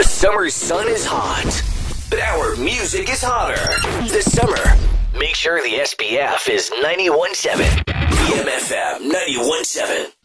The summer sun is hot, but our music is hotter. This summer, make sure the SPF is 91.7. BMFM 91.7.